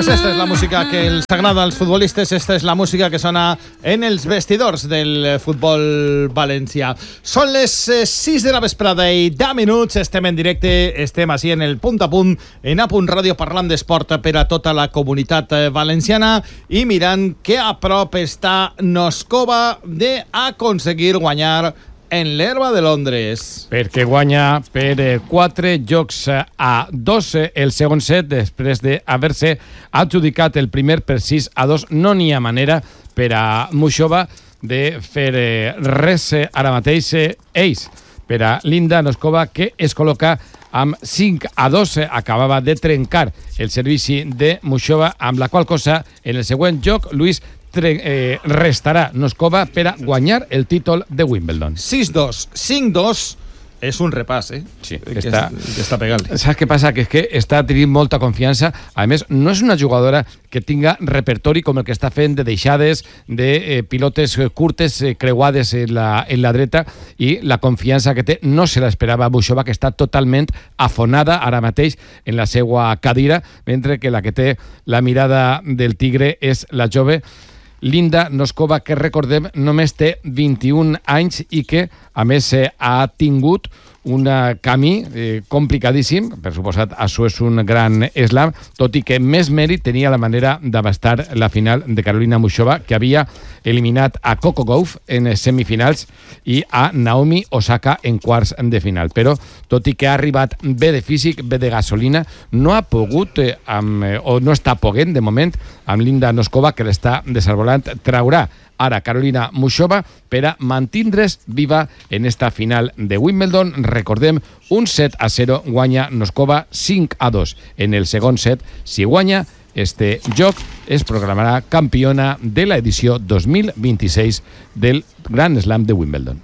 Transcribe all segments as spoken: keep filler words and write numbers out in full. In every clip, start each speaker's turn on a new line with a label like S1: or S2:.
S1: Pues esta és la música que els agrada als futbolistes, esta és la música que sona en els vestidors del futbol valencià. Són les sis de la vesprada i deu minuts, estem en directe, estem així en el punt a punt, en A Punt Ràdio, parlant d'esport per a tota la comunitat valenciana i mirant que a prop està Noscova d'aconseguir guanyar en l'herba de Londres.
S2: Perquè guanya per quatre jocs a dos el segon set després d'haver-se adjudicat el primer per sis a dos. No n'hi ha manera per a Mushova de fer res ara mateix ells. Per a Linda Noscova, que es col·loca amb cinc a dos, acabava de trencar el servici de Mushova, amb la qual cosa en el següent joc, Luis, Tre, eh, restarà Noscova per a guanyar el títol de Wimbledon.
S1: sis dos, cinc dos és un repàs, eh?
S2: Sí,
S1: que,
S2: que està,
S1: és, que està pegant.
S2: Saps què passa? Que és que està tenint molta confiança. A més, no és una jugadora que tinga repertori com el que està fent de deixades, de eh, pilotes curtes, eh, creuades en la, en la dreta, i la confiança que té no se l'esperava Mushova, que està totalment afonada ara mateix en la seva cadira, mentre que la que té la mirada del tigre és la jove Linda Noscova, que recordem només té vint-i-un anys i que a més ha tingut un camí eh, complicadíssim. Per suposat, això és un gran slam, tot i que més mèrit tenia la manera d'abastar la final de Carolina Mushova, que havia eliminat a Coco Gauff en semifinals i a Naomi Osaka en quarts de final. Però, tot i que ha arribat bé de físic, bé de gasolina, no ha pogut, eh, amb, eh, o no està poguent, de moment, amb Linda Noscova, que l'està desarbolant. Traurà ara Carolina Mushova per a mantindre's viva en esta final de Wimbledon. Recordem, un set a zero guanya Noscova, cinc a dos en el segon set. Si guanya este joc, es programarà campiona de la edició dos mil vint-i-sis del Grand Slam de Wimbledon.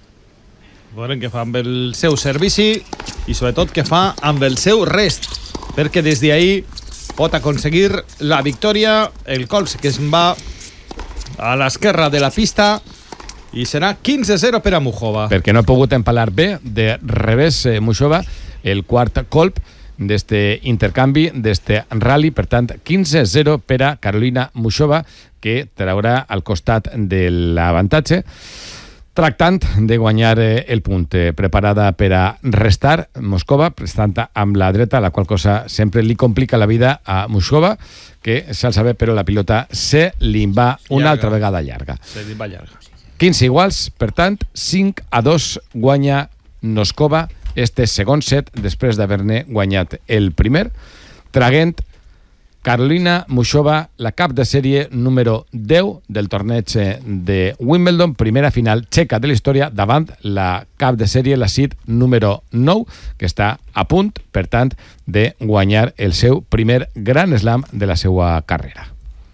S1: Veurem què fa amb el seu servici i sobretot què fa amb el seu rest, perquè des d'ahir pot aconseguir la victòria. El colze que es va a l'esquerra de la pista i serà quinze a zero per a Mushova.
S2: Perquè no ha pogut empalar bé de revés eh, Mushova el quart colp d'este intercanvi, d'este rally. Per tant, quinze a zero per a Carolina Mushova, que traurà al costat de l'avantatge, tractant de guanyar el punt. Preparada per a restar Noscova, prestant amb la dreta, la qual cosa sempre li complica la vida a Mushova, que se'l sabe, però la pilota se li va una llarga. altra vegada llarga.
S1: Se li va llarga.
S2: quinze iguals, per tant, cinc a dos guanya Noscova este segon set, després d'haver-ne guanyat el primer, traguent Carolina Mushova, la cap de sèrie número deu del torneig de Wimbledon, primera final txeca de la història, davant la cap de sèrie, la seed número nou, que està a punt, per tant, de guanyar el seu primer gran slam de la seva carrera.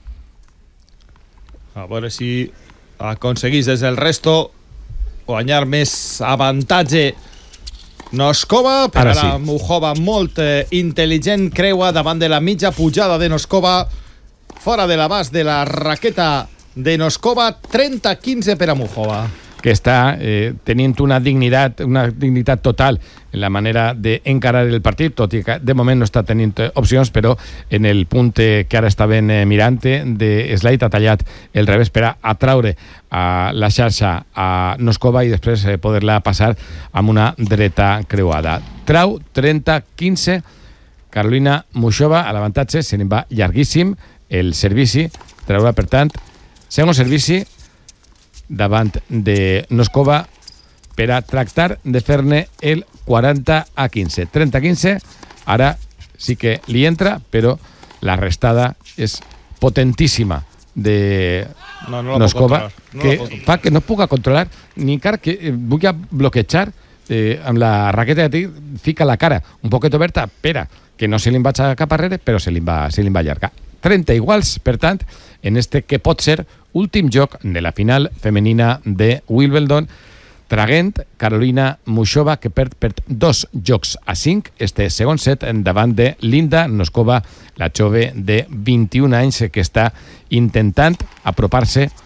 S1: A veure si aconseguís des del resto guanyar més avantatge Noscova, per ara, ara sí. Mushova molt eh, intel·ligent, creua davant de la mitja pujada de Noscova, fora de l'abast de la raqueta de Noscova, trenta a quinze per a Mushova.
S2: Que està eh, tenint una dignitat, una dignitat total en la manera d'encarar el partit, tot i que de moment no està tenint opcions, però en el punt que ara estaven mirant de Slade ha tallat el revés per a atraure a la xarxa a Noscova i després poder-la passar amb una dreta creuada. Trau trenta a quinze, Carolina Mushova a l'avantatge, se n'hi va llarguíssim el servici, traurà per tant segon servici davant de Noscova per a tractar de fer-ne el quaranta a quinze. trenta a quinze, ara sí que li entra, però la restada és potentíssima de
S1: no, no
S2: Noscova,
S1: no
S2: que fa que no puga controlar ni encara que vulgui bloquejar eh, amb la raqueta de tir, fica la cara un poquet oberta, espera que no se li va cap arrere, però se li va, se li va allargar. trenta iguals, per tant, en este que pot ser últim joc de la final femenina de Wimbledon, traguent Carolina Mushova, que perd per dos jocs a cinc este segon set davant de Linda Noscova, la jove de vint-i-un anys, que està intentant apropar-se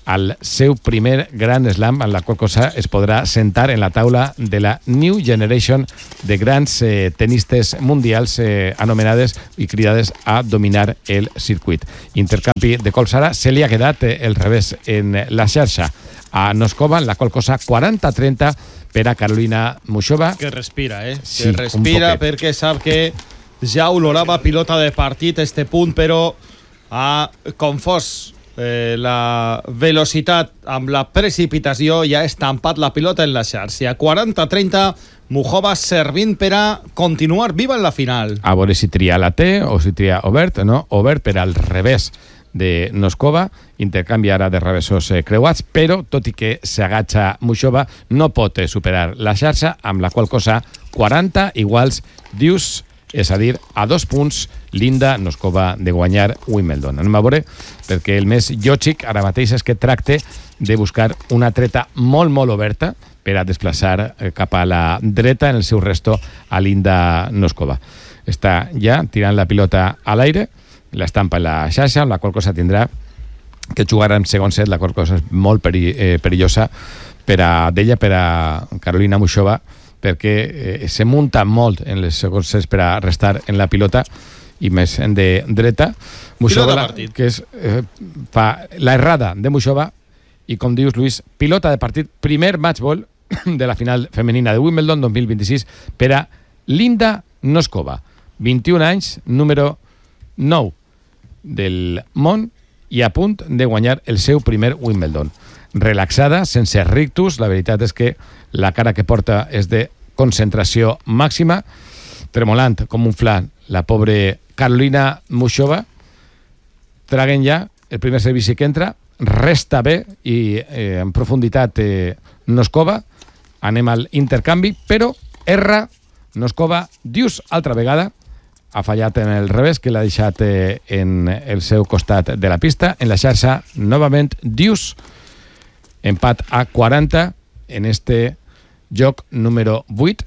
S2: al seu primer Grand Slam, en la qual cosa es podrà sentar en la taula de la New Generation de grans eh, tenistes mundials eh, anomenades i cridades a dominar el circuit. Intercanvi de cols ara, se li ha quedat eh, el revés en la xarxa a Noskova, en la qual cosa quaranta a trenta per a Karolina Muchova.
S1: Que respira, eh?
S2: Sí,
S1: que respira perquè sap que ja olorava pilota de partit este punt, però ha confós eh, la velocitat amb la precipitació i ha estampat la pilota en la xarxa. quaranta a trenta, Muchova servint per a continuar viva en la final.
S2: A veure si tria la T o si tria obert, no? Obert per al revés de Noskova, intercanvi ara de revessos eh, creuats, però tot i que s'agatxa Muchova, no pot eh, superar la xarxa, amb la qual cosa quaranta iguals dius, és a dir, a dos punts Linda Noskova de guanyar Wimbledon. Anem a veure, perquè el més lògic ara mateix és que tracte de buscar una treta molt, molt oberta per a desplaçar eh, cap a la dreta en el seu resto a Linda Noskova. Està ja tirant la pilota a l'aire, l'estampa en la xarxa, amb la qual cosa tindrà que jugar en segon set, la qual cosa és molt peri, eh, perillosa per a d'ella, per a Karolina Muchova, perquè eh, se munta molt en les segons sets per a restar en la pilota i més de dreta. Muchova, la, que és, eh, fa la errada de Muchova i, com dius, Luis, pilota de partit, primer match ball de la final femenina de Wimbledon dos mil vint-i-sis per a Linda Noskova, vint-i-un anys, número nou del món i a punt de guanyar el seu primer Wimbledon. Relaxada, sense rictus, la veritat és que la cara que porta és de concentració màxima, tremolant com un flan la pobre Karolina Muchova, traguen ja el primer servici que entra, resta bé i eh, en profunditat eh, Noskova, anem al intercanvi, però erra Noskova, dius altra vegada, ha fallat en el revés, que l'ha deixat eh, en el seu costat de la pista. En la xarxa, novament, dius, empat a quaranta en este joc número vuit,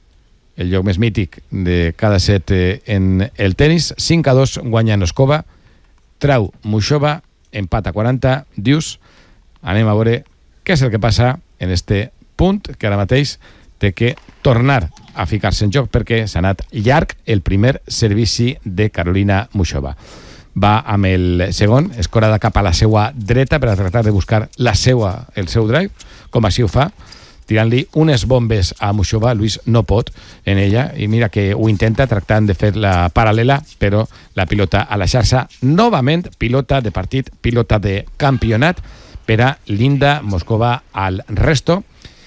S2: el joc més mític de cada set eh, en el tenis. cinc a dos guanya Noskova, trau Muchova, empat a quaranta, dius. Anem a veure què és el que passa en este punt, que ara mateix té que tornar a ficar-se en joc perquè s'ha anat llarg el primer servici de Karolina Muchova. Va amb el segon, escorada cap a la seva dreta per a tractar de buscar la seva, el seu drive, com així ho fa, tirant-li unes bombes a Muchova. Luis no pot en ella, i mira que ho intenta tractant de fer la paral·lela, però la pilota a la xarxa, novament pilota de partit, pilota de campionat per a Linda Noskova al resto.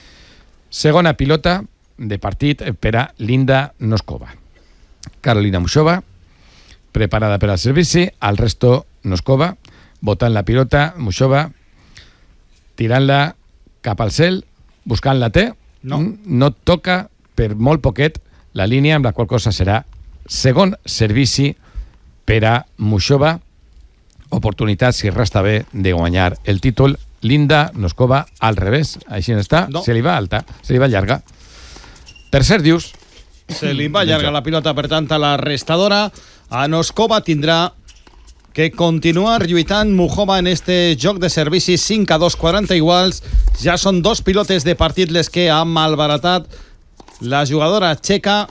S2: Segona pilota de partit per a Linda Noskova. Karolina Muchova, preparada per al servici, al resto Noskova, botant la pilota, Muchova, tirant-la cap al cel, buscant la T, no. no toca per molt poquet la línia, amb la qual cosa serà segon servici per a Muchova, oportunitat, si resta bé, de guanyar el títol. Linda Noskova al revés, així està, no. se li va alta, se li va llarga. Tercer dius.
S1: Se li va llarga la pilota, per tant, a la restadora. A Noskova tindrà que continuar lluitant Muchova en este joc de servicis. Cinc a dos, quaranta iguals. Ja són dos pilotes de partit les que ha malbaratat la jugadora txeca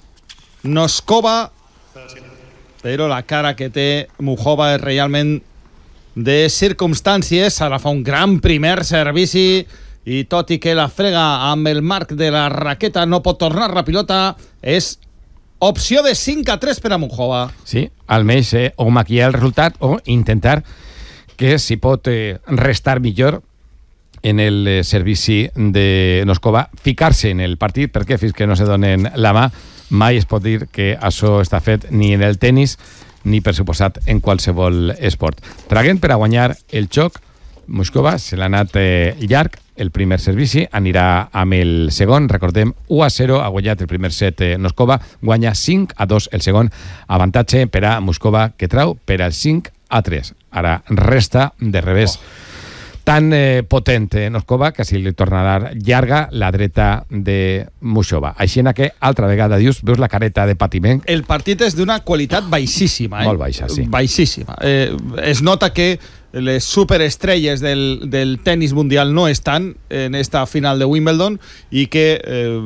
S1: Noskova, però la cara que té Muchova és realment de circumstàncies. Ara fa un gran primer servici i tot i que la frega amb el marc de la raqueta no pot tornar la pilota, és opció de cinc a tres per a Muchova.
S2: Sí, almenys eh, o maquillar el resultat o intentar que si pot eh, restar millor en el eh, servici de Noskova, ficar-se en el partit, perquè fins que no se donen la mà mai es pot dir que això està fet ni en el tenis ni, per suposat, en qualsevol esport. Traguent per a guanyar el xoc, Muchova se l'ha anat eh, llarg, el primer servici, anirà amb el segon, recordem, u a zero, ha guanyat el primer set eh, Noskova, guanya cinc a dos el segon, avantatge per a Muchova, que trau per al cinc a tres. Ara resta de revés. Oh. tan eh, potent eh, Noskova que si li tornarà llarga la dreta de Mushova. Així que altra vegada dius, veus la careta de patiment.
S1: El partit és d'una qualitat baixíssima. Eh?
S2: Molt baixa, sí.
S1: Baixíssima. Eh, es nota que les superestrelles del, del tenis mundial no estan en esta final de Wimbledon i que eh,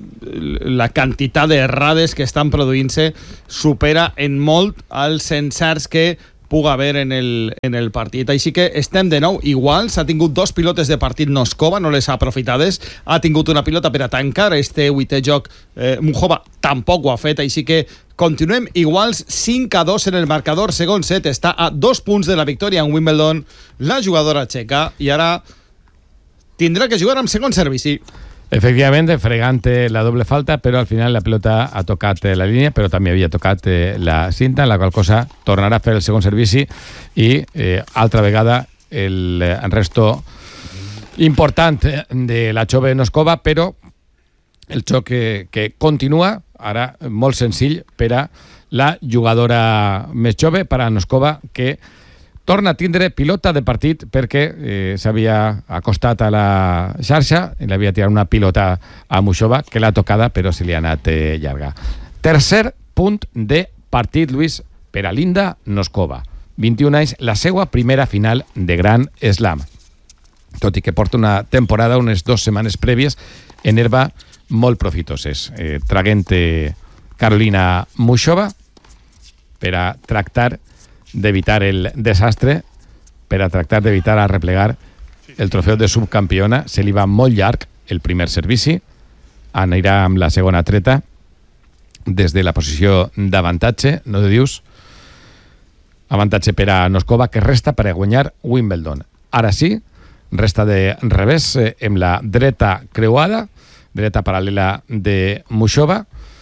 S1: la quantitat d'errades que estan produint-se supera en molt els encerts que puga haver en el, en el partit. Així que estem de nou iguals. Ha tingut dos pilotes de partit Noskova, no les ha aprofitades. Ha tingut una pilota per a tancar este vuitè joc. Eh, Muchova tampoc ho ha fet, així que continuem iguals, cinc a dos en el marcador. Segon set està a dos punts de la victòria en Wimbledon la jugadora txeca i ara tindrà que jugar amb segon servici.
S2: Efectivamente, fregante la doble falta, però al final la pilota ha tocat eh, la línia, però també havia tocat eh, la cinta, en la qual cosa tornarà a fer el segon servici i eh, altra vegada el eh, resto important de la jove Noskova, però el xoc que, que continua, ara molt senzill per a la jugadora més jove, per a Noskova, que torna a tindre pilota de partit perquè eh, s'havia acostat a la xarxa i l'havia tirat una pilota a Muchova que l'ha tocada però se li ha anat eh, llarga. Tercer punt de partit, Luis, per a Linda Noskova. vint-i-un anys, la seva primera final de Grand Slam. Tot i que porta una temporada, unes dues setmanes prèvies, en herba molt profitoses. Eh, traguent eh, Carolina Muchova per a tractar d'evitar el desastre, per a tractar d'evitar a replegar el trofeu de subcampiona. Se li va molt llarg el primer servici, anirà amb la segona treta des de la posició d'avantatge, no de dius, avantatge per a Noskova, que resta per a guanyar Wimbledon. Ara sí, resta de revés eh, amb la dreta creuada, dreta paral·lela de Muchova,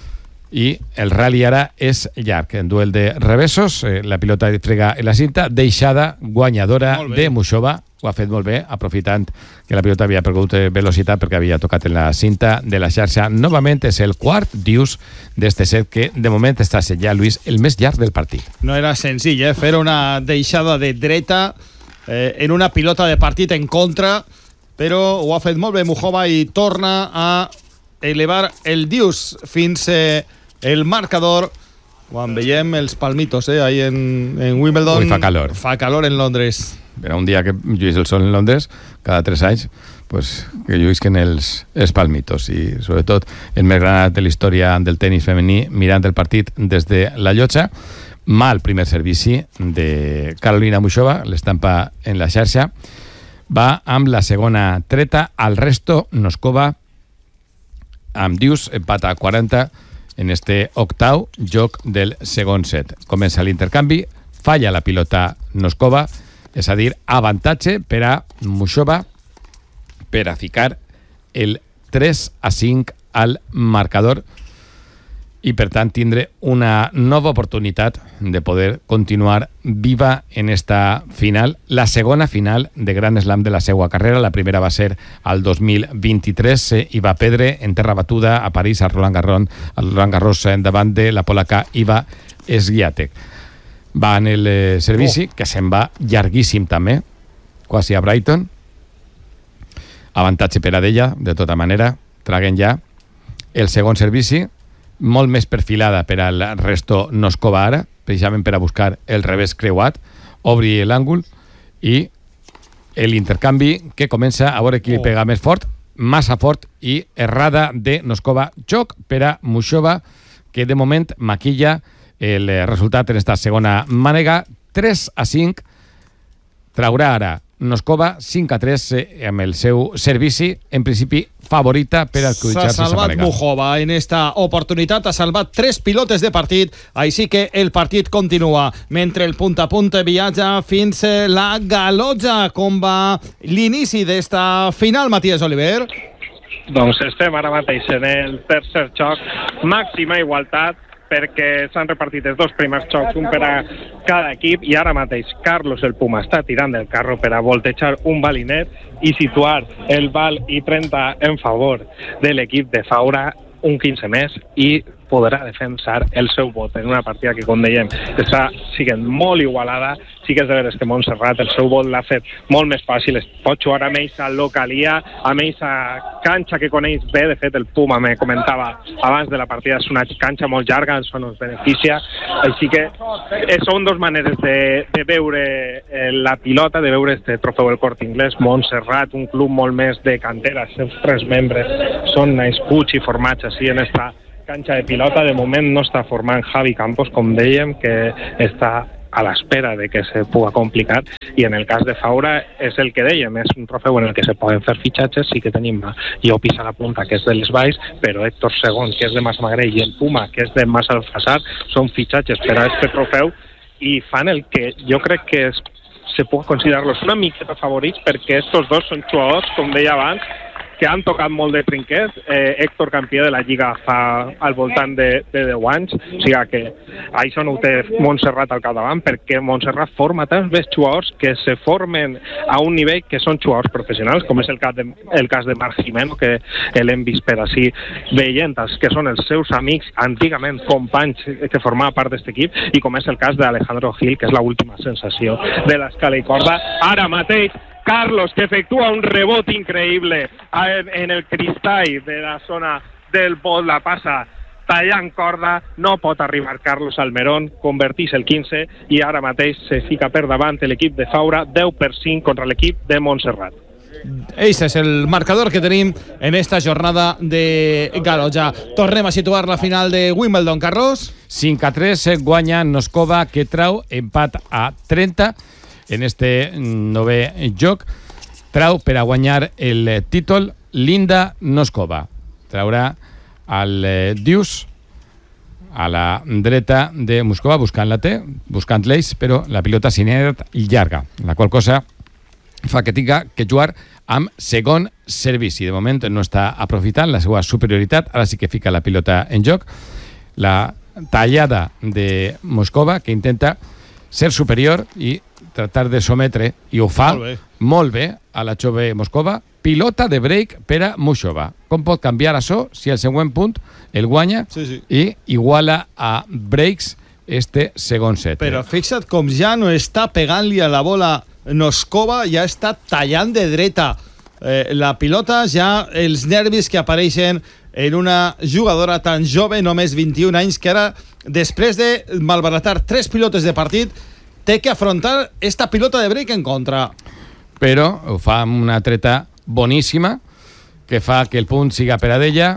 S2: i el rally ara és llarg. En duel de revesos, eh, la pilota frega en la cinta, deixada guanyadora de Muchova. Ho ha fet molt bé, aprofitant que la pilota havia perdut velocitat perquè havia tocat en la cinta de la xarxa. Novament és el quart dius d'este set que de moment està sent ja, Luis, el més llarg del partit.
S1: No era senzill, eh? Fer una deixada de dreta eh, en una pilota de partit en contra, però ho ha fet molt bé Muchova i torna a elevar el dius fins eh, el marcador. Quan veiem els palmitos eh, ahí en, en Wimbledon.
S2: Ui, fa calor.
S1: Fa calor en Londres.
S2: Era un dia que lluís el sol en Londres, cada tres anys, pues, que lluïsquen els, els palmitos. I sobretot el més granat de la història del tenis femení, mirant el partit des de la llotja. Mal primer servici de Carolina Muchova, l'estampa en la xarxa. Va amb la segona treta, al resto Noskova amb dius, empata a quaranta en este octau joc del segon set. Comença l'intercanvi, falla la pilota Noskova, és a dir, avantatge per a Muchova per a ficar el tres a cinc al marcador i per tant tindre una nova oportunitat de poder continuar viva en esta final, la segona final de Grand Slam de la seva carrera. La primera va ser al dos mil vint-i-tres eh, i va perdre en terra batuda a París a Roland Garros, a Roland Garros eh, davant de la polaca Iga Swiatek. Va en el eh, servici, oh. que se'n va llarguíssim també, quasi a Brighton. Avantatge per a d'ella, de tota manera, traguen ja el segon servici, molt més perfilada per al resto Noskova ara, precisament per a buscar el revés creuat, obri l'àngul i l'intercanvi que comença a veure qui li pega més fort, massa fort i errada de Noskova. Joc per a Muchova, que de moment maquilla el resultat en esta segona mànega. Tres a cinc, traurà ara Noskova cinc a tres eh, amb el seu servici, en principi favorita per adjudicar-se
S1: s'ha salvat Muchova en esta oportunitat, ha salvat tres pilotes de partit, així que el partit continua, mentre el punt a punt viatja fins la Galotja. Com va l'inici d'esta final, Matías Oliver?
S3: Doncs estem ara mateix en el tercer xoc, màxima igualtat, perquè s'han repartit els dos primers xocs, un per a cada equip, i ara mateix Carlos el Puma està tirant del carro per a voltejar un balinet i situar el val i trenta en favor de l'equip de Faura, un quinze més, i podrà defensar el seu vot en una partida que, com dèiem, està sent molt igualada sí que és de veres que Montserrat el seu vol l'ha fet molt més fàcil, es pot jugar amb ells a localia, amb ells a canxa que coneix bé. De fet el Puma me comentava abans de la partida, és una canxa molt llarga, això nos beneficia, així que eh, són dos maneres de, de veure eh, la pilota, de veure este trofeu del Corte Inglés. Montserrat, un club molt més de cantera, els seus tres membres són nascuts i formats així en esta canxa de pilota. De moment no està formant Javi Campos, com dèiem, que està a l'espera de que se pugui complicar, i en el cas de Faura és el que dèiem, és un trofeu en el que se poden fer fitxatges. Sí que tenim Llopis a la punta, que és de les Valls, però Héctor Segón, que és de Massamagrell, i el Puma, que és de Massalfassar, són fitxatges per a aquest trofeu i fan el que jo crec que és, se pot considerar-los una miqueta favorits, perquè estos dos són jugadors, com deia abans, que han tocat molt de trinquet. eh, Héctor campió de la Lliga fa al voltant de, de deu anys, o sigui que això no ho té Montserrat al capdavant, perquè Montserrat forma tants més jugadors que se formen a un nivell que són jugadors professionals, com és el cas de, el cas de Marc Jimeno, que l'hem vist per així veient que són els seus amics, antigament companys que formava part d'aquest equip, i com és el cas d'Alejandro Gil, que és l'última sensació de l'escala i corda. Ara mateix Carlos, que efectua un rebot increïble en el cristall de la zona del bot, la passa tallant corda, no pot arribar Carlos Almerón, converteix el quinze i ara mateix se fica per davant l'equip de Faura, deu per cinc contra l'equip de Montserrat.
S1: Ese és el marcador que tenim en esta jornada de Galoja. Tornem a situar la final de Wimbledon, Carlos.
S2: cinc a tres guanya Noskova, que trau empat a trenta en este nové joc. Trau per a guanyar el títol Linda Noskova. Traurà el eh, Dius a la dreta de Moscova, buscant la T, buscant l'eix, però la pilota s'inert i llarga, la qual cosa fa que tinga que jugar amb segon servici. De moment no està aprofitant la seva superioritat, ara sí que fica la pilota en joc. La tallada de Moscova, que intenta ser superior i tratar de sometre, i ho fa molt bé, molt bé a la jove Moscova. Pilota de break per a Mushova. Com pot canviar això si el següent punt el guanya
S1: sí, sí.
S2: i iguala a breaks este segon set?
S1: Però fixa't com ja no està pegant-li a la bola Noskova, ja està tallant de dreta eh, la pilota, ja els nervis que apareixen en una jugadora tan jove, només vint-i-un anys, que ara, després de malbaratar tres pilotes de partit, té que afrontar esta pilota de break en contra.
S2: Però ho fa amb una treta boníssima, que fa que el punt siga per a d'ella.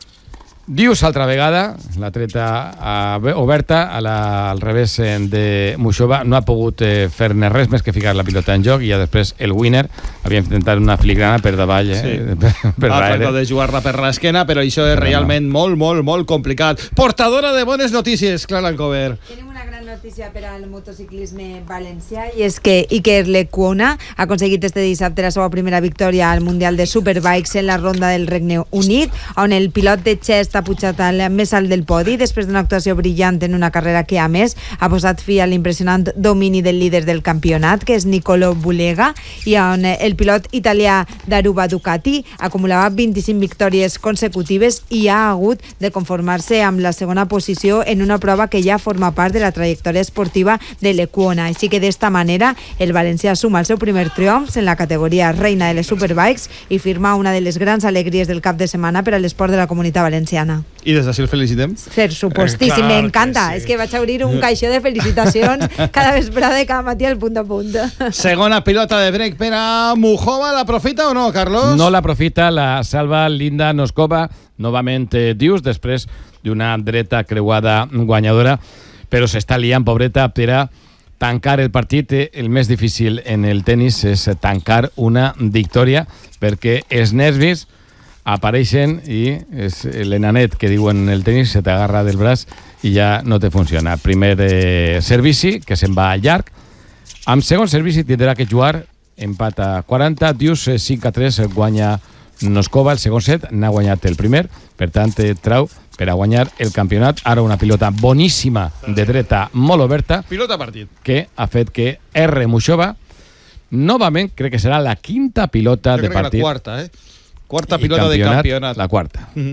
S2: Dius altra vegada, la treta uh, oberta a la, al revés de Mushova, no ha pogut eh, fer-ne res més que ficar la pilota en joc, i ja després el winner havia intentat una filigrana per davall, eh?
S1: Sí.
S2: per, per
S1: ha tractat de jugar-la per l'esquena, però això és però realment no. molt, molt, molt complicat. Portadora de bones notícies, Clara Alcover.
S4: Tenim una gran notícia per al motociclisme valencià, i és que Iker Lecuona ha aconseguit este dissabte la seva primera victòria al Mundial de Superbikes en la ronda del Regne Unit, on el pilot de Xest ha pujat al més alt del podi després d'una actuació brillant en una carrera que, a més, ha posat fi a l'impressionant domini del líder del campionat, que és Niccolò Bulega, i on el pilot italià d'Aruba Ducati acumulava vint-i-cinc victòries consecutives i ha hagut de conformar-se amb la segona posició en una prova que ja forma part de la trajectòria esportiva de Lecuona. Així que d'esta manera el valencià suma el seu primer triomf en la categoria reina de les Superbikes i firma una de les grans alegries del cap de setmana per a l'esport de la Comunitat Valenciana.
S1: I des d'ací el felicitem?
S4: Per supostíssim, eh, m'encanta. Sí. És que vaig a obrir un caixó de felicitacions cada vesprada i cada matí al punt a punt.
S1: Segona pilota de break per a Mujova, l'aprofita o no, Carlos?
S2: No l'aprofita, la salva Linda Noskova, novament eh, Dius, després d'una dreta creuada guanyadora, però s'està liant, pobreta, per a tancar el partit. El més difícil en el tenis és tancar una victòria, perquè els nervis apareixen i és l'enanet que diuen en el tenis, se t'agarra del braç i ja no te funciona. Primer eh, servici, que se'n va llarg. Amb segon servici tindrà que jugar empat a quaranta. Dius cinc a tres guanya Noskova el segon set, n'ha guanyat el primer, per tant trau per a guanyar el campionat. Ara una pilota boníssima de dreta, molt oberta,
S1: pilota partit,
S2: que ha fet que R. Mushova novament, crec que serà la quinta pilota
S1: jo
S2: de partit.
S1: La quarta, eh? Quarta pilota campionat, de campionat.
S2: La quarta.
S1: Mm-hmm.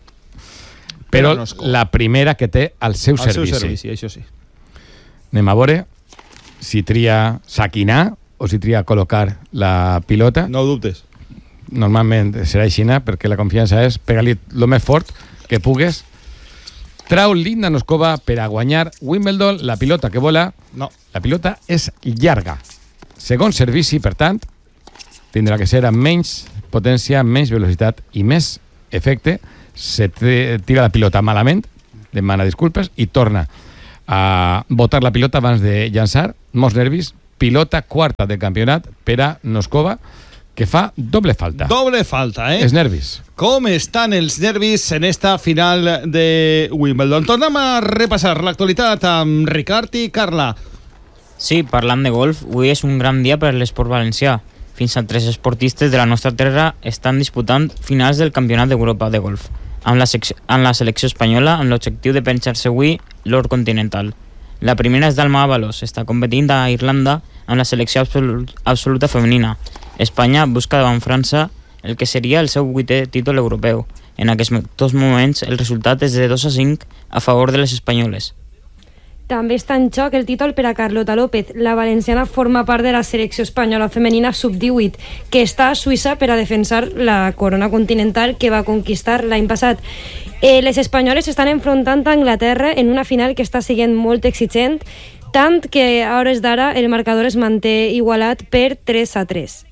S2: Però, Però la primera que té al seu
S1: al
S2: servici.
S1: Seu servici, això sí.
S2: Anem a veure. si tria saquinar o si tria col·locar la pilota.
S1: No ho dubtes.
S2: Normalment serà aixina, perquè la confiança és pegar-li el més fort que pugues. Trau Linda Noskova per a guanyar Wimbledon. La pilota que vola,
S1: no.
S2: La pilota és llarga. Segon servici, per tant, tindrà que ser amb menys potència, menys velocitat i més efecte. Se tira la pilota malament, demana disculpes i torna a botar la pilota abans de llançar. Molts nervis. Pilota quarta de campionat per a Noskova, que fa doble falta.
S1: Doble falta, eh?
S2: Els nervis.
S1: Com estan els nervis en esta final de Wimbledon? Tornem a repassar l'actualitat amb Ricard i Carla.
S5: Sí, parlant de golf, avui és un gran dia per l'esport valencià. Fins a tres esportistes de la nostra terra estan disputant finals del Campionat d'Europa de golf, amb la, amb la selecció espanyola, amb l'objectiu de penjar-se avui l'or continental. La primera és Dalma Ábalos, està competint a Irlanda amb la selecció absolut, absoluta femenina. Espanya busca davant França el que seria el seu vuitè títol europeu. En aquests moments el resultat és de dos a cinc a favor de les espanyoles.
S6: També està en xoc el títol per a Carlota López. La valenciana forma part de la selecció espanyola femenina sub divuit, que està a Suïssa per a defensar la corona continental que va conquistar l'any passat. Eh, les espanyoles estan enfrontant a Anglaterra en una final que està sent molt exigent, tant que a hores d'ara el marcador es manté igualat per tres a tres.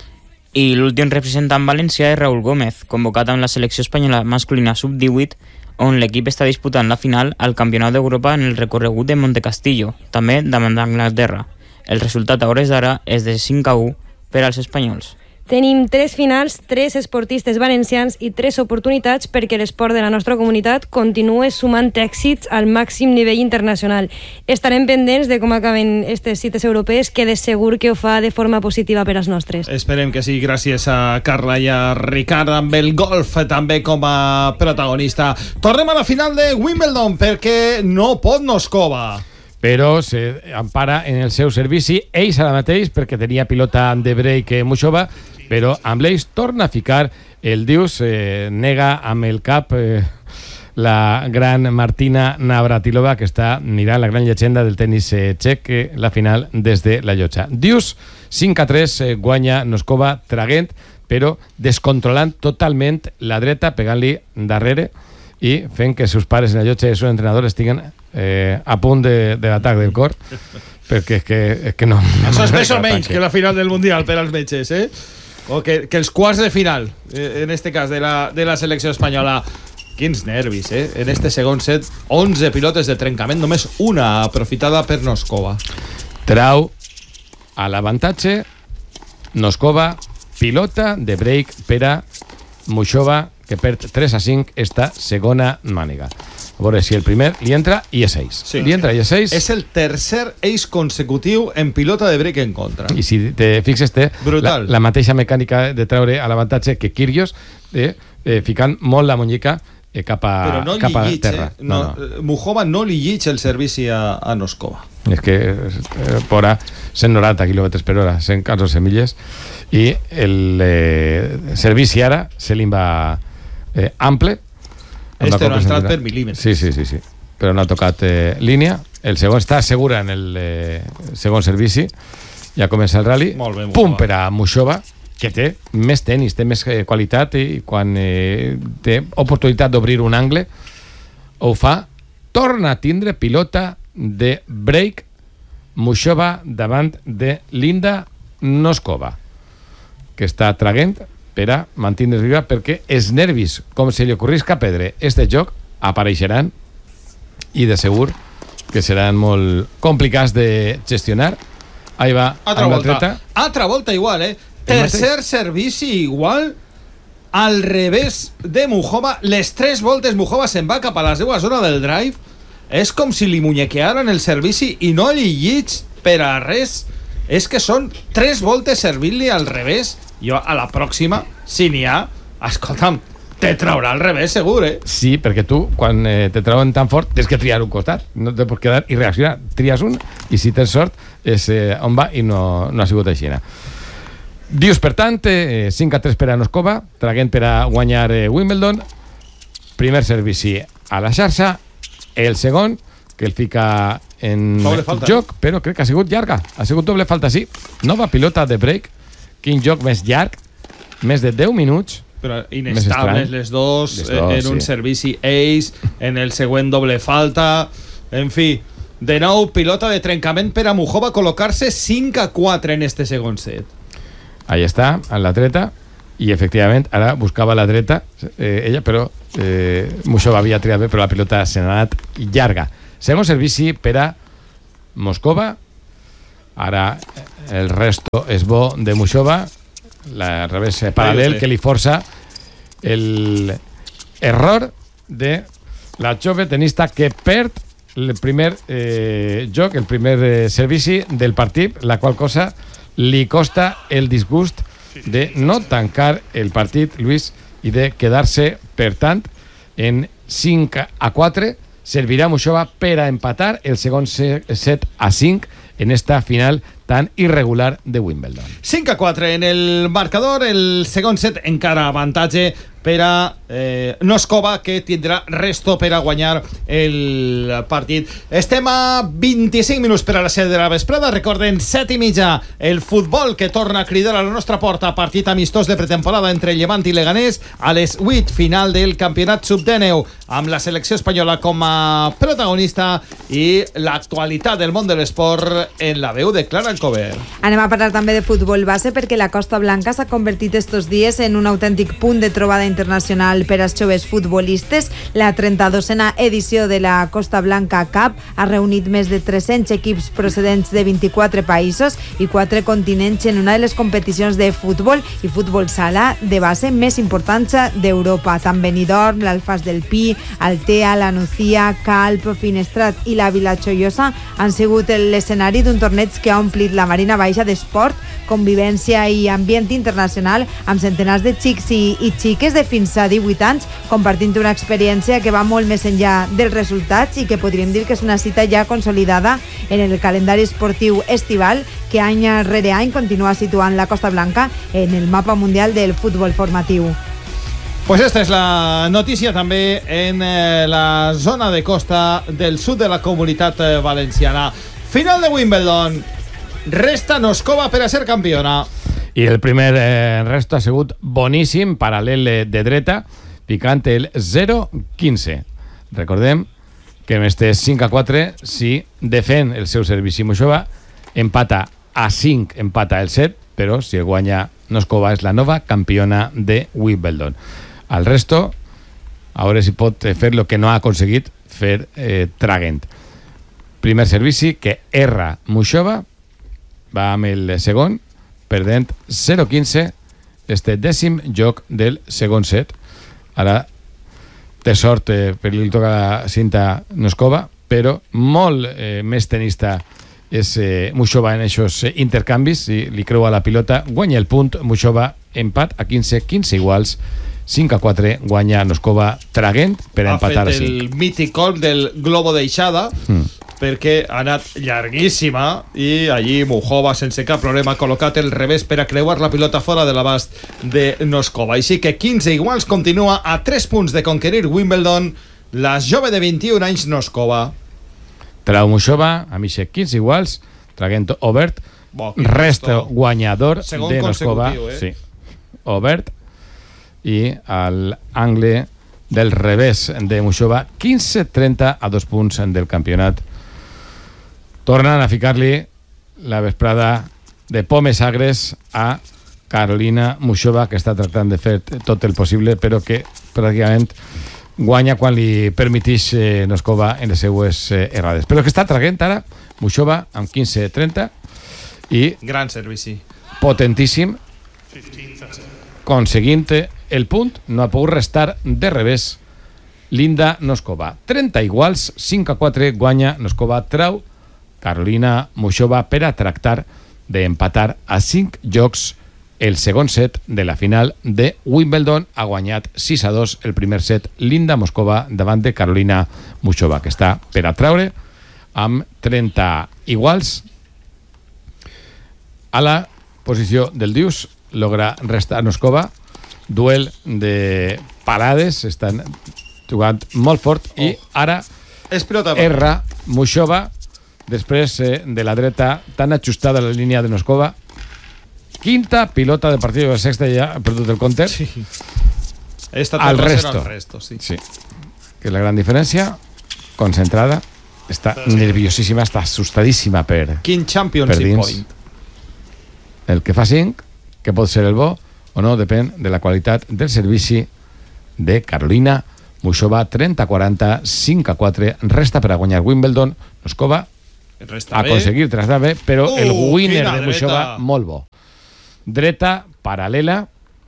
S5: I l'últim representant valencià és Raúl Gómez, convocat amb la selecció espanyola masculina sub divuit, on l'equip està disputant la final al Campionat d'Europa en el recorregut de Montecastillo, també davant d'Anglaterra. El resultat a hores d'ara és de cinc a u per als espanyols.
S6: Tenim tres finals, tres esportistes valencians i tres oportunitats perquè l'esport de la nostra comunitat continue sumant èxits al màxim nivell internacional. Estarem pendents de com acaben aquestes cites europees, que de segur que ho fa de forma positiva per als nostres.
S1: Esperem que sí, gràcies a Carla i a Ricard, amb el golf també com a protagonista. Tornem a la final de Wimbledon, perquè no pot Noskova.
S2: Però s'empara en el seu servici, ells ara mateix, perquè tenia pilota de break Mushova, però amb ells torna a ficar el Dius, eh, nega amb el cap eh, la gran Martina Navratilova, que està mirant la gran llegenda del tenis eh, txec, eh, la final des de la llotja. Dius, cinc a tres, eh, guanya Noskova traguent, però descontrolant totalment la dreta, pegant-li darrere i fent que seus pares en la llotja i seus entrenadors estiguen eh, a punt de, de l'atac del cor, perquè és que, és que no...
S1: Això és més o menys que la final del Mundial per als metges, eh? O que, que els quarts de final, eh, en este cas, de la, de la selecció espanyola. Quins nervis, eh? En este segon set, onze pilotes de trencament, només una aprofitada per Noskova.
S2: Trau a l'avantatge Noskova, pilota de break per a Mushova, que perd tres a cinc esta segona màniga. A veure si el primer li entra i és seis.
S1: Sí.
S2: Li entra i és seis.
S1: És el tercer ace consecutiu en pilota de break en contra.
S2: I si te fixes, té la, la mateixa mecànica de treure a l'avantatge que Kyrgios, eh, eh, ficant molt la muñeca eh, cap a,
S1: Però no
S2: cap a
S1: llig,
S2: terra.
S1: Eh? No, no. Mujova no li llig el servici a, a Noskova.
S2: És que eh, pora cent noranta quilòmetres per hora, cent catorze milles, i el eh, servici ara se li va eh, ample.
S1: Este no ha entrat per mil·límetres.
S2: Sí, sí, sí, sí. Però no ha tocat eh, línia. El segon està segura en el eh, segon servici. Ja comença el rally.
S1: Molt bé,
S2: Pum per a Mushova, que té més tenis, té més eh, qualitat, i quan eh, té oportunitat d'obrir un angle ho fa. Torna a tindre pilota de break Mushova davant de Linda Noskova, que està traguent per a mantindre's viva, perquè els nervis, com se li ocorrisca perdre este joc, apareixeran i de segur que seran molt complicats de gestionar. Ahí va,
S1: altra
S2: amb
S1: volta.
S2: l'atleta.
S1: Altra volta igual, eh? Tercer servici igual, al revés de Mujova. Les tres voltes Mujova se'n va cap a la seva zona del drive. És com si li muñequearan el servici i no li llig per a res. És que són tres voltes servint-li al revés. Jo a la pròxima, si n'hi ha, escolta'm, te traurà al revés segur, eh?
S2: Sí, perquè tu, quan eh, te trauen tan fort, tens que triar un costat, no te pots quedar i reaccionar. Tries un, i si tens sort és eh, on va, i no, no ha sigut així. Dius, per tant, eh, cinc a tres per a Noskova, traguent per a guanyar eh, Wimbledon. Primer servici a la xarxa, el segon, que el fica en
S1: falta,
S2: joc, però crec que ha sigut llarga. Ha sigut doble falta, sí. Nova pilota de break. Quin joc més llarg. Més de deu minuts.
S1: Però inestables les dos, les dos en un sí. servici ace, en el següent doble falta, en fi, de nou pilota de trencament per a Mujova col·locar-se cinc a quatre en este segon set.
S2: Ahí està, en la dreta, i efectivament ara buscava la dreta eh, ella, però eh, Mujova havia triat bé, però la pilota se n'ha anat llarga. Segon servici per a Moscova. Ara el resto és bo de Mujova, la revés paral·lel que li força el error de la jove tenista que perd el primer eh, joc, el primer eh, servici del partit, la qual cosa li costa el disgust de no tancar el partit, Luis, i de quedar-se, per tant, en cinc a quatre. Servirà Mujova per a empatar el segon set a cinc en esta final tan irregular de Wimbledon.
S1: cinc a quatre en el marcador, el segon set encara avantatge per a eh, Noskova, que tindrà resto per a guanyar el partit. Estem a vint-i-cinc minuts per a les set de la vesprada. Recorden, set i mitja, el futbol que torna a cridar a la nostra porta. Partit amistós de pretemporada entre Llevant i Leganés. A les vuit, final del campionat sub dinou, amb la selecció espanyola com a protagonista i l'actualitat del món de l'esport en la veu de Clara Alcover.
S4: Anem a parlar també de futbol base, perquè la Costa Blanca s'ha convertit estos dies en un autèntic punt de trobada internacional per als joves futbolistes. La trenta-dosena edició de la Costa Blanca Cup ha reunit més de tres-cents equips procedents de vint-i-quatre països i quatre continents en una de les competicions de futbol i futbol sala de base més importants d'Europa. Tant Benidorm, l'Alfàs del Pi, Altea, la Nucía, Calp, Finestrat i la Vila Joiosa han sigut l'escenari d'un torneig que ha omplit la Marina Baixa d'esport, convivència i ambient internacional, amb centenars de xics i, i xiques de fins a divuit anys, compartint una experiència que va molt més enllà dels resultats i que podríem dir que és una cita ja consolidada en el calendari esportiu estival, que any rere any continua situant la Costa Blanca en el mapa mundial del futbol formatiu.
S1: Pues esta es la notícia també en eh, la zona de costa del sud de la comunitat eh, valenciana. Final de Wimbledon. Resta Noskova per a ser campiona.
S2: I el primer eh, resto ha sigut boníssim, paral·lel de dreta, picant el zero quinze. Recordem que en este cinc a quatre, si defèn el seu servici Mujova, empata a cinc, empata el set, però si guanya Noskova és la nova campiona de Wimbledon. Al resto, a veure si pot fer el que no ha aconseguit fer eh, Tragent. Primer servici que erra Mujova, va amb el segon, perdent zero quinze, este dècim joc del segon set. Ara té sort eh, per li toca la cinta Noskova, però molt eh, més tenista és eh, Mujova en aquests eh, intercanvis, i li creua la pilota, guanya el punt, Mujova empat a quinze, quinze iguals, cinc a quatre, guanya Noskova Tragent per a empatar a cinc.
S1: Ha fet el mític gol del globo d'eixada, mm. perquè ha anat llarguíssima i allí Mujova sense cap problema ha col·locat el revés per a creuar la pilota fora de l'abast de Noskova. Així que quinze iguals, continua a tres punts de conquerir Wimbledon la jove de vint-i-un anys Noskova.
S2: Trau Mujova, a Mixe quinze iguals, Tragent obert,
S1: Bo,
S2: resto guanyador
S1: segon
S2: de Noskova,
S1: eh?
S2: sí, obert, i al angle del revés de Mujova, quinze trenta a dos punts del campionat. Tornen a ficar-li la vesprada de pomes agres a Carolina Mujova, que està tractant de fer tot el possible, però que pràcticament guanya quan li permetix eh, Noskova en les seues eh, errades. Però que està traient ara Mujova amb quinze trenta i
S1: gran servici,
S2: potentíssim, aconseguint el punt. No ha pogut restar de revés Linda Noskova. trenta iguals, cinc a quatre, guanya Noskova, trau Carolina Mujova per a tractar d'empatar a cinc jocs el segon set de la final de Wimbledon. Ha guanyat sis a dos el primer set Linda Noskova davant de Carolina Mujova, que està per a traure amb trenta iguals. A la posició del Dius logra restar Noskova. Duel de parades, estan jugant molt fort, i ara
S1: és pilota
S2: erra Mujova després eh, de la dreta tan ajustada a la línia de Noskova. Quinta pilota de partit, la sexta ja ha perdut el compte.
S1: Sí. Esta
S2: al resto.
S1: al resto, sí.
S2: Sí. Que és la gran diferència. Concentrada. Està nerviosíssima, està assustadíssima per,
S1: Quin
S2: per
S1: championship
S2: dins.
S1: point.
S2: El que fa cinc, que pot ser el bo o no, depèn de la qualitat del servici de Carolina Muchova. Trenta a quaranta, cinc a quatre, resta per a guanyar Wimbledon. Noskova
S1: Resta
S2: a
S1: bé.
S2: aconseguir trasllar-bé, però
S1: Uh,
S2: el winner
S1: quina
S2: de Muchova
S1: dreta.
S2: molt bo. Dreta paral·lela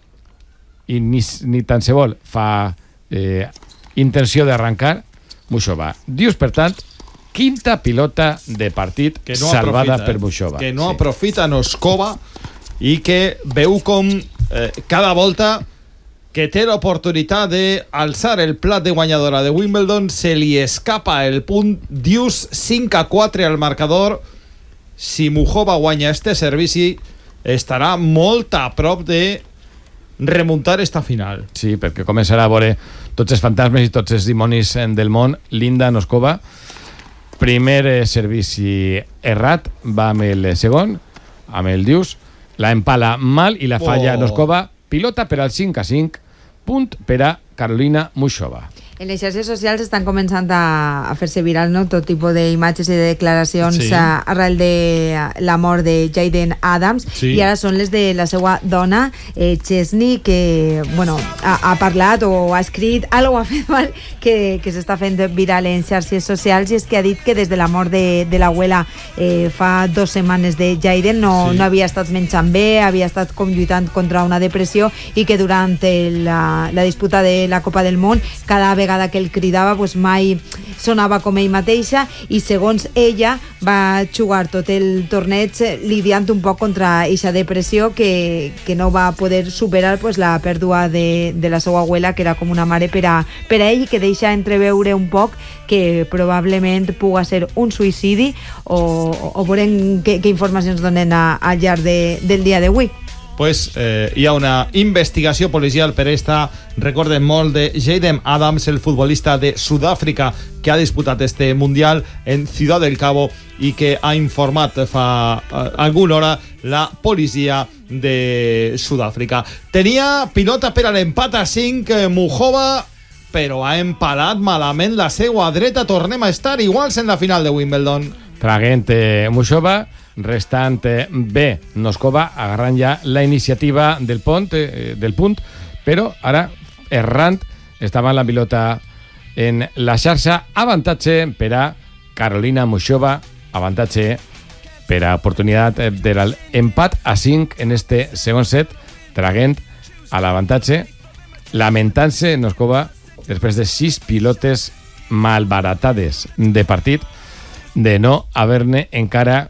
S2: i ni, ni tan se vol fa eh, intenció d'arrencar Muchova. Dius, per tant, quinta pilota de partit
S1: Que no
S2: salvada
S1: aprofita,
S2: per
S1: eh?
S2: Muchova.
S1: Que no
S2: Sí.
S1: aprofita Noskova i que veu com eh, cada volta que té l'oportunitat d'alçar el plat de guanyadora de Wimbledon se li escapa el punt. Dius cinc a quatre al marcador. Si Muchova guanya este servici estarà molt a prop de remuntar esta final.
S2: Sí, perquè començarà a veure tots els fantasmes i tots els dimonis del món. Linda Noskova, primer eh, servici errat, va amb el segon, amb el Dius, la empala mal i la falla
S1: Oh.
S2: Noskova. Pilota per al cinc a cinc, punt per a Carolina Muchova.
S4: En les xarxes socials estan començant a, a fer-se viral, no?, tot tipus d'imatges i de declaracions
S1: Sí.
S4: a, arrel de la mort de Jayden Adams,
S1: Sí.
S4: i ara són les de la seva dona, eh, Chesney, que bueno, ha, ha parlat o ha escrit algo ha fet mal que, que s'està fent viral en xarxes socials, i és que ha dit que des de la mort de, de l'abuela eh, fa dues setmanes de Jayden no,
S1: Sí.
S4: no havia estat menjant bé, havia estat com lluitant contra una depressió, i que durant el, la, la disputa de la Copa del Món cada vegada que el cridava pues mai sonava com ell mateixa, i segons ella va jugar tot el torneig lidiant un poc contra aquesta depressió que, que no va poder superar pues, la pèrdua de, de la seva abuela, que era com una mare per a, per a ell, i que deixa entreveure un poc que probablement puga ser un suïcidi, o, o veurem què, què informacions donen a, al llarg de, del dia d'avui.
S1: Pues eh, hi ha una investigació policial per esta, recorden molt, de Jayden Adams, el futbolista de Sud-àfrica que ha disputat este Mundial en Ciudad del Cabo i que ha informat fa eh, alguna hora la policia de Sud-àfrica. Tenia pilota per a l'empat a cinc eh, Muchova, però ha empalat malament la seva dreta. Tornem a estar iguals en la final de Wimbledon.
S2: Traguent eh, Muchova, restant eh, bé Noskova, agarrant ja la iniciativa del punt, eh, del punt, però ara errant estava la pilota en la xarxa. Avantatge per a Carolina Muchova, avantatge per a oportunitat eh, de l'empat a cinc en este segon set, traguent a l'avantatge, lamentant-se Noskova després de sis pilotes malbaratades de partit, de no haver-ne encara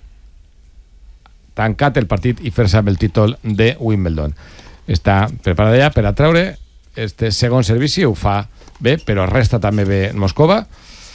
S2: tancat el partit i fer-se amb el títol de Wimbledon. Està preparada ja per a treure este segon servici, ho fa bé, però resta també bé Moskova.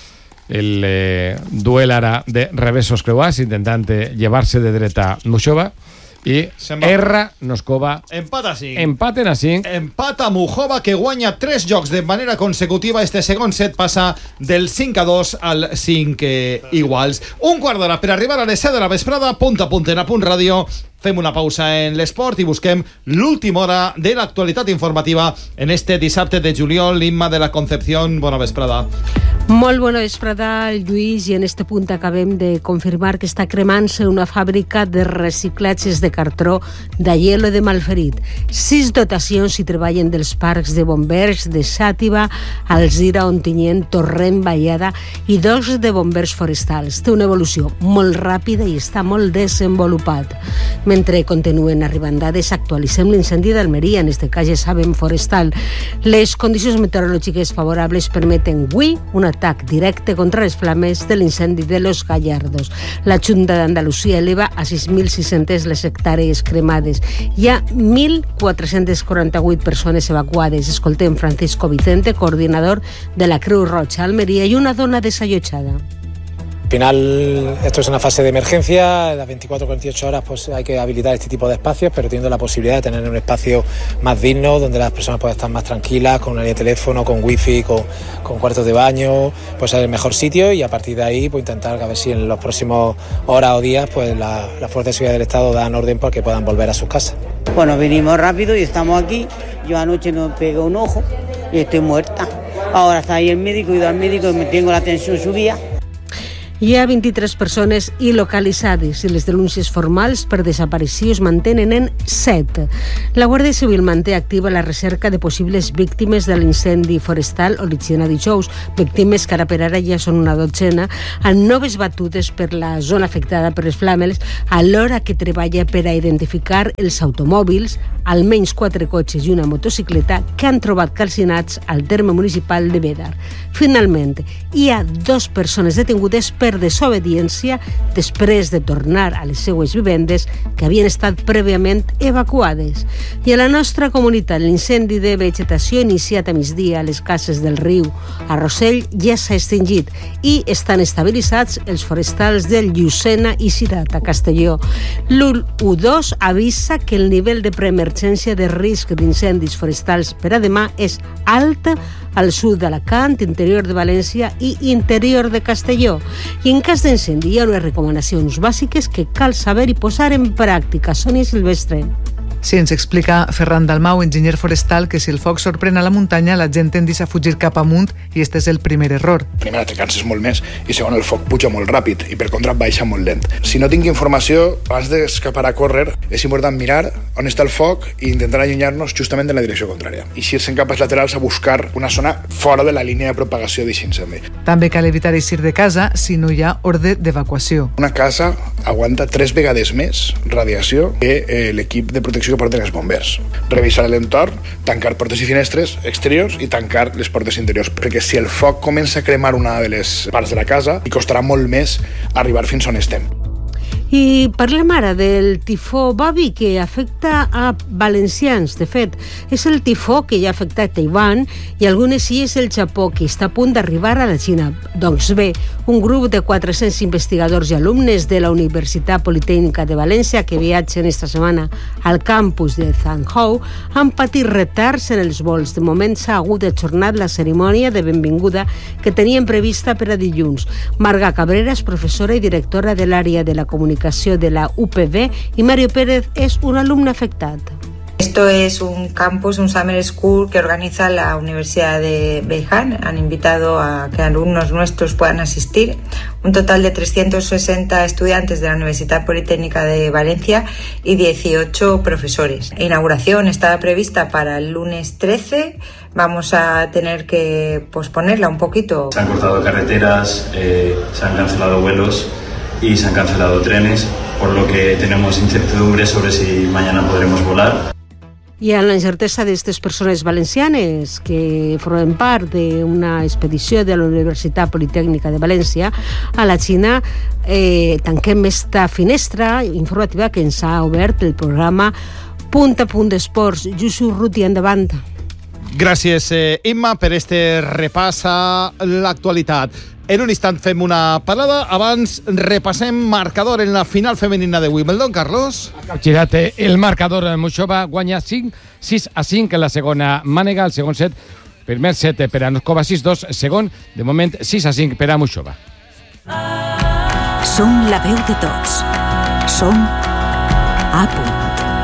S2: El eh, duel ara de reversos creuats, intentant eh, llevar-se de dreta Muchova, i erra Noskova.
S1: Empat a cinc.
S2: Empaten a cinc.
S1: Empat a Muchova, que guanya tres jocs de manera consecutiva. Este segon set passa del cinc a dos al cinc eh, iguals. Un quart d'hora per arribar a les set de la vesprada. Punt a punt en A Punt Ràdio. Fem una pausa en l'esport i busquem l'última hora de l'actualitat informativa en este dissabte de juliol. Imma de la Concepción, bona vesprada.
S7: Molt bona vesprada, Lluís, i en este punt acabem de confirmar que està cremant-se una fàbrica de reciclatges de cartró d'Aielo de Malferit. Sis dotacions hi treballen dels parcs de bombers de Xàtiva, Alzira, Ontinyent, Torrent, Vallada i dos de bombers forestals. Té una evolució molt ràpida i està molt desenvolupat. Mentre continuen arribant dades, actualitzem l'incendi d'Almeria, en este cas ja sabem forestal. Les condicions meteorològiques favorables permeten avui un atac directe contra les flames de l'incendi de Los Gallardos. La Junta d'Andalusia eleva a sis mil sis-centes les hectàrees cremades. Hi ha mil quatre-cents quaranta-vuit persones evacuades. Escoltem Francisco Vicente, coordinador de la Creu Roja Almeria, i una dona desallotjada.
S8: final, esto es una fase de emergencia, las veinticuatro a cuarenta y ocho horas pues hay que habilitar este tipo de espacios, pero teniendo la posibilidad de tener un espacio más digno, donde las personas puedan estar más tranquilas, con una línea de teléfono, con wifi, con, con cuartos de baño, pues es el mejor sitio, y a partir de ahí pues intentar a ver si en los próximos horas o días pues la, la Fuerza de Seguridad del Estado dan orden para que puedan volver a sus casas.
S9: Bueno, venimos rápido y estamos aquí. Yo anoche me pegué un ojo y estoy muerta. Ahora está ahí el médico, he ido al médico y me tengo la tensión subida.
S7: Hi ha vint-i-tres persones il·localitzades i les denúncies formals per desaparició es mantenen en set. La Guàrdia Civil manté activa la recerca de possibles víctimes de l'incendi forestal originat dijous, víctimes que ara per ara ja són una dotzena, amb noves batudes per la zona afectada per les flames, alhora que treballa per a identificar els automòbils, almenys quatre cotxes i una motocicleta que han trobat calcinats al terme municipal de Bédar. Finalment, hi ha dos persones detingudes per desobediència després de tornar a les seues vivendes que havien estat prèviament evacuades. I a la nostra comunitat l'incendi de vegetació iniciat a migdia a les cases del riu a Rossell ja s'ha extingit i estan estabilitzats els forestals del Llucena i Cirat a Castelló. L'U dos avisa que el nivell de preemergència de risc d'incendis forestals per a demà és alt al sud d'Alacant, interior de València i interior de Castelló. I en cas d'incendi hi ha unes recomanacions bàsiques que cal saber i posar en pràctica. Sònia Silvestre.
S10: Sí, ens explica Ferran Dalmau, enginyer forestal, que si el foc sorprèn a la muntanya, la gent tendeix a fugir cap amunt i este és el primer error.
S11: Primera, te canses molt més i segon, el foc puja molt ràpid i per contra baixa molt lent. Si no tinc informació, abans d'escapar a córrer, és important mirar on està el foc i intentar allunyar-nos justament en la direcció contrària. I eixir en capes laterals a buscar una zona fora de la línia de propagació d'aquest incendi.
S10: També cal evitar eixir de casa si no hi ha ordre d'evacuació.
S11: Una casa aguanta tres vegades més radiació que eh, l'equip de protecció que porten els bombers. Revisar l'entorn, tancar portes i finestres exteriors i tancar les portes interiors, perquè si el foc comença a cremar una de les parts de la casa, hi costarà molt més arribar fins on estem.
S7: I parlem ara del tifó Babi, que afecta a valencians. De fet, és el tifó que ja ha afectat Taiwan i algunes illes del Japó, que està a punt d'arribar a la Xina. Doncs bé, un grup de quatre-cents investigadors i alumnes de la Universitat Politècnica de València que viatgen esta setmana al campus de Zhangzhou han patit retards en els vols. De moment s'ha hagut d'ajornar la cerimònia de benvinguda que tenien prevista per a dilluns. Marga Cabrera és professora i directora de l'àrea de la comunicació de la U P B y Mario Pérez es un alumno afectado.
S12: Esto es un campus, un Summer School que organiza la Universidad de Beijing. Han invitado a que alumnos nuestros puedan asistir. Un total de trescientos sesenta estudiantes de la Universidad Politécnica de Valencia y dieciocho profesores. La inauguración estaba prevista para el lunes trece. Vamos a tener que posponerla un poquito.
S13: Se han cortado carreteras, eh, se han cancelado vuelos y se han cancelado trenes, por lo que tenemos incertidumbre sobre si mañana podremos volar.
S7: I en la incertesa d'aquestes persones valencianes que formen part d'una expedició de la Universitat Politècnica de València a la Xina, eh, tanquem esta finestra informativa que ens ha obert el programa Punt a Punt d'Esports. Jusuf Ruti, endavant.
S1: Gràcies, eh, Imma, per este repàs a l'actualitat. En un instant fem una parada. Abans repassem marcador en la final femenina de Wimbledon, Carlos.
S2: Girat el marcador, Muchova guanya cinc, sis a cinc en la segona mànega, el segon set, primer set per a Noskova sis dos, segon, de moment sis a cinc per a Muchova.
S14: Som la veu de tots. Som a punt.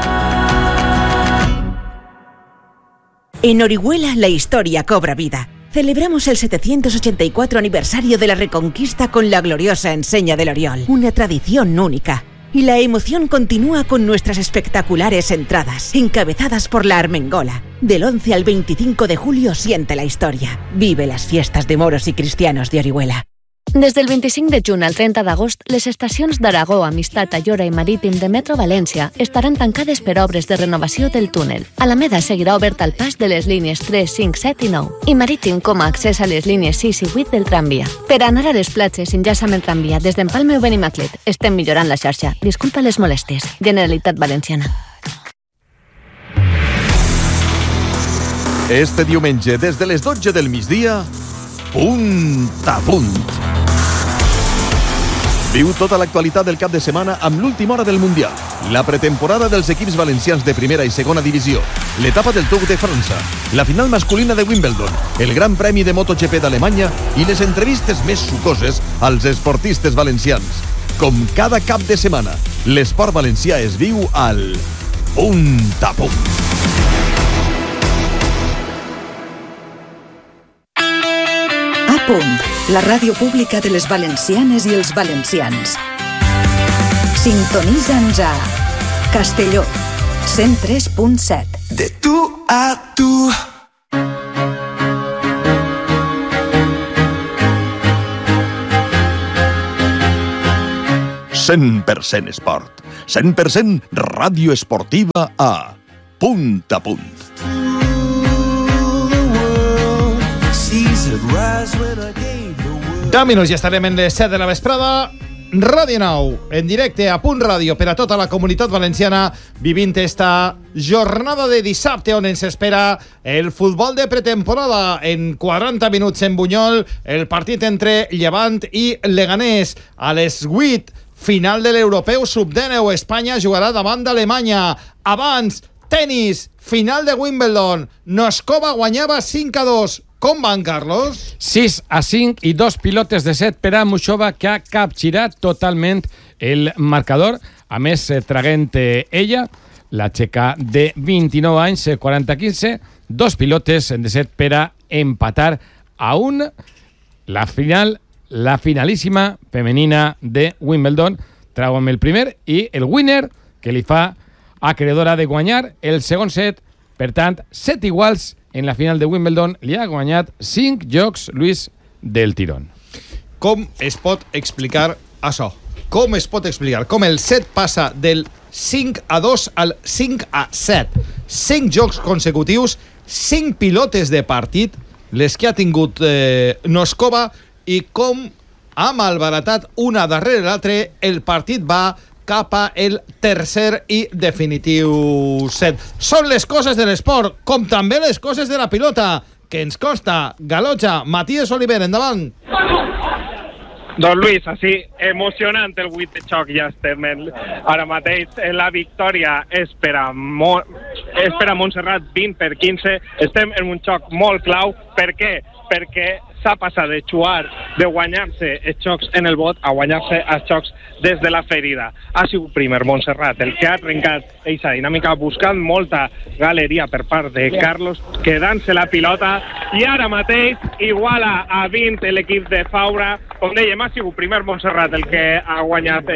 S14: En Orihuela la historia cobra vida. Celebramos el setecientos ochenta y cuatro aniversario de la Reconquista con la gloriosa enseña del Oriol, una tradición única. Y la emoción continúa con nuestras espectaculares entradas, encabezadas por la Armengola. Del once al veinticinco de julio siente la historia. Vive las fiestas de moros y cristianos de Orihuela.
S15: Des del vint-i-cinc de juny al trenta d'agost, les estacions d'Aragó, Amistat, Ayora i Marítim de Metro València estaran tancades per obres de renovació del túnel. Alameda seguirà obert al pas de les línies tres, cinc, set i nou i Marítim com a accés a les línies sis i vuit del tramvia. Per anar a les platges, enllaça amb el tramvia des d'Empalme o Benimaclet. Estem millorant la xarxa. Disculpa les molèsties. Generalitat Valenciana.
S16: Este diumenge, des de les dotze del migdia, Punt a Punt. Viu tota l'actualitat del cap de setmana amb l'última hora del Mundial, la pretemporada dels equips valencians de primera i segona divisió, l'etapa del Tour de França, la final masculina de Wimbledon, el Gran Premi de MotoGP d'Alemanya i les entrevistes més sucoses als esportistes valencians. Com cada cap de setmana, l'esport valencià es viu al Punt a Punt.
S17: A Punt, la ràdio pública de les valencianes i els valencians. Sintonitza'ns a Castelló, cent tres punt set.
S18: De tu a tu.
S16: cent per cent esport, cent per cent ràdio esportiva a Punt a Punt.
S1: deu minuts i estarem en les set de la vesprada. Ràdio nou, en directe a Punt Ràdio per a tota la comunitat valenciana, vivint esta jornada de dissabte on ens espera el futbol de pretemporada. En quaranta minuts en Bunyol, el partit entre Llevant i Leganés. A les vuit, final de l'Europeu sub dinou. Espanya jugarà davant d'Alemanya. Abans, tenis, final de Wimbledon. Noskova guanyava cinc a dos. Com van, Carlos?
S2: sis a cinc i dos pilotes de set per a Muchova, que ha capgirat totalment el marcador. A més, traguent ella, la txeca de vint-i-nou anys, quaranta a quinze, dos pilotes de set per a empatar a un. La final, la finalíssima femenina de Wimbledon. Trau amb el primer i el winner, que li fa acreedora de guanyar el segon set. Per tant, set iguals en la final de Wimbledon. Li ha guanyat cinc jocs, Luis, del tirón.
S1: Com es pot explicar això? Com es pot explicar com el set passa del cinc a dos al cinc a set? cinc jocs consecutius, cinc pilotes de partit, les que ha tingut eh, Noskova, i com ha malbaratat una darrere l'altra. El partit va cap a el tercer i definitiu set. Són les coses de l'esport, com també les coses de la pilota, que ens costa. Galocha, Matías Oliver, endavant.
S3: Don Luis, així, emocionant el vuit de xoc, ja estem en, ara mateix. La victòria és per a, Mo, és per a Montserrat, vint per quinze. Estem en un xoc molt clau. Per què? Perquè s'ha passat de jugar, de guanyar-se els xocs en el bot, a guanyar-se els xocs des de la ferida. Ha sigut primer Montserrat el que ha trencat aquesta dinàmica, buscant molta galeria per part de Carlos, quedant-se la pilota, i ara mateix iguala a vint l'equip de Faura. Com dèiem, ha sigut primer Montserrat el que ha guanyat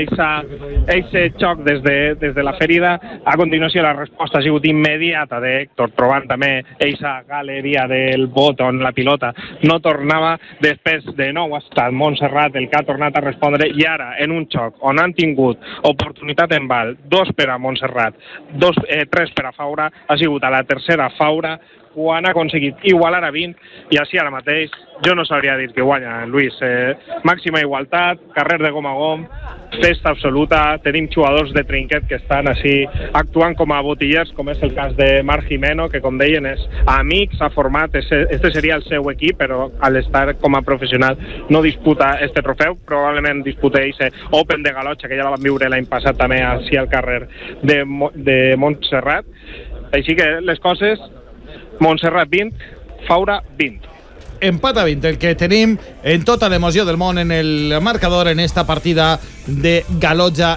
S3: aquest xoc des de, des de la ferida. A continuació la resposta ha sigut immediata d'Héctor, trobant també aquesta galeria del bot on la pilota no tornava. Després de nou ha estat Montserrat el que ha tornat a respondre, i ara en un xoc on han tingut oportunitat en val, dos per a Montserrat, dos, eh, tres per a Faura, ha sigut a la tercera Faura quan ha aconseguit igualar a vint, i així ara mateix jo no sabria dir que guanya, Luis. Eh, màxima igualtat, carrer de gom a gom, festa absoluta. Tenim jugadors de trinquet que estan així actuant com a botillers, com és el cas de Marc Jimeno, que com deien és amic, s'ha format, este seria el seu equip, però al estar com a professional no disputa este trofeu. Probablement disputa aquest Open de Galocha, que ja la van viure l'any passat també així al carrer de, de Montserrat. Així que les coses, Montserrat vint, Faura vint.
S1: Empat a vint, el que tenim en tota l'emoció del món en el marcador en esta partida de Galocha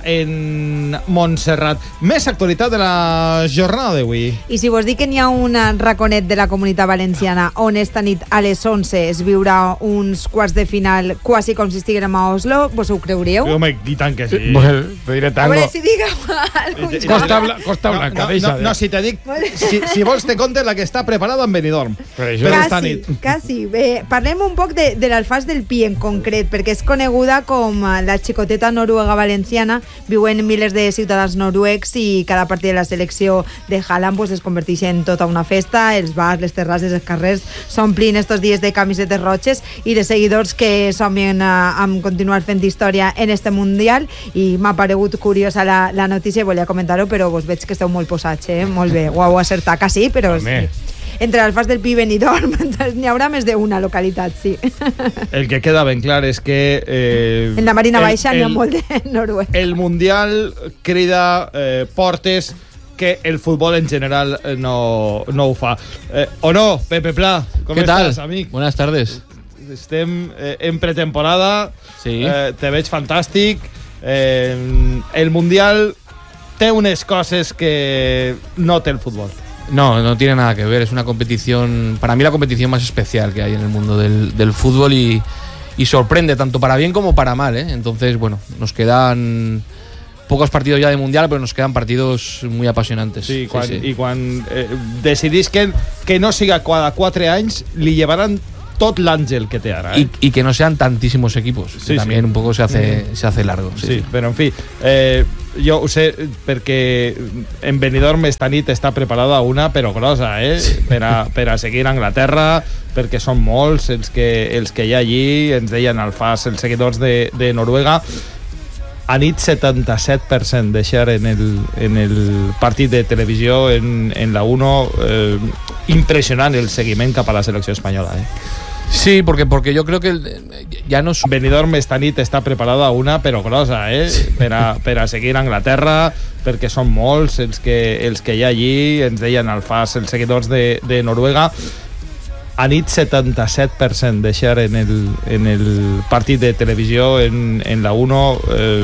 S1: en Montserrat. Més actualitat de la jornada d'avui.
S4: I si vos dic que n'hi ha un raconet de la comunitat valenciana on esta nit a les onze es viurà uns quarts de final quasi com si estiguérem a Oslo, vos ho creuríeu?
S1: Home, i tant que sí.
S2: Bueno, te diré tango.
S4: A veure si digueu
S2: Costa, bla, costa
S1: no,
S2: Blanca,
S1: no,
S2: deixa.
S1: No, no, si te dic, si, si vols te contes la que està preparada en Benidorm.
S2: Per això.
S1: Per esta
S4: Quasi,
S1: nit.
S4: quasi. Bé, parlem un poc de, de l'Alfàs del Pi en concret, perquè és coneguda com la xicoteta noruega valenciana. Viuen milers de ciutadans noruecs i cada partit de la selecció de Haaland pues, es converteix en tota una festa. Els bars, les terrasses, els carrers s'omplin estos dies de camisetes roges i de seguidors que somien a, a continuar fent història en este Mundial, i m'ha paregut curiosa la, la notícia i volia comentar-ho, però vos veig que esteu molt posats, eh? Molt bé, ho heu acertat, quasi, però...
S2: Home.
S4: entre l'Alfàs del Pi i Benidorm, n'hi haurà més d'una localitat, sí.
S1: El que queda ben clar és que... Eh,
S4: en la Marina
S1: el,
S4: Baixa n'hi ha
S1: el,
S4: molt de Noruega.
S1: El Mundial crida eh, portes que el futbol en general no, no ho fa. Eh, ¿O no, Pepe Pla? Com
S19: ¿Qué
S1: estàs,
S19: tal?
S1: amic?
S19: Buenas tardes.
S1: Estem eh, en pretemporada,
S19: sí.
S1: eh, te veig fantàstic. Eh, el Mundial té unes coses que no té el fútbol.
S19: No, no tiene nada que ver. Es una competición, para mí la competición más especial que hay en el mundo del, del fútbol y, y sorprende tanto para bien como para mal, ¿eh? Entonces, bueno, nos quedan pocos partidos ya de Mundial, pero nos quedan partidos muy apasionantes.
S1: Sí, quan,
S19: sí, sí.
S1: i quan eh, decidisquen que no siga cada quatre anys, li llevaran tot l'àngel que té ara. Eh?
S19: Y, y que no sean tantísimos equipos,
S1: sí,
S19: que también
S1: sí.
S19: un poco se hace, se hace largo.
S1: Sí,
S19: Sí,
S1: sí, però en fi, eh, jo ho sé perquè en Benidorm esta nit està preparada una però grossa, eh? Sí. Per, a, per a seguir a Anglaterra, perquè són molts els que, els que hi ha allí, ens deien al F A S, els seguidors de, de Noruega. A nit setanta-set per cent de share en el, en el partit de televisió en, en la uno, eh, impressionant el seguiment cap a la selecció espanyola, eh?
S19: Sí, porque, porque yo creo que ya no...
S1: Benidorm esta nit està preparada una però grossa, eh? Sí. Per, a, per a seguir a Anglaterra, perquè són molts els que, els que hi ha allí, ens deien al F A S, els seguidors de, de Noruega. A nit setanta-set per cent de share en el, en el partit de televisió en, en la uno, eh,